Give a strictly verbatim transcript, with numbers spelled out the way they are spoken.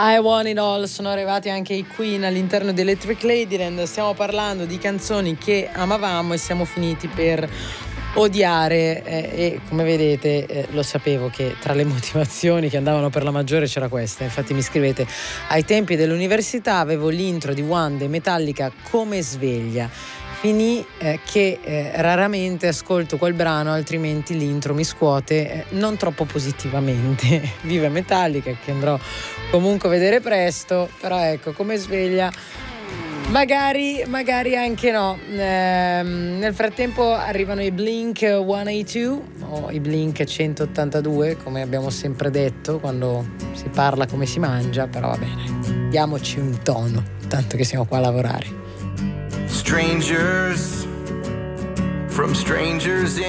I Want It All, sono arrivati anche i Queen all'interno di Electric Ladyland. Stiamo parlando di canzoni che amavamo e siamo finiti per odiare eh, e come vedete eh, lo sapevo che tra le motivazioni che andavano per la maggiore c'era questa. Infatti mi scrivete: ai tempi dell'università avevo l'intro di One dei Metallica come sveglia. Finì eh, che eh, raramente ascolto quel brano, altrimenti l'intro mi scuote eh, non troppo positivamente. Viva Metallica, che andrò comunque a vedere presto, però ecco, come sveglia magari, magari anche no. Ehm, nel frattempo arrivano i Blink centottantadue o i Blink centottantadue, come abbiamo sempre detto quando si parla come si mangia, però va bene, diamoci un tono, tanto che siamo qua a lavorare. Strangers from strangers in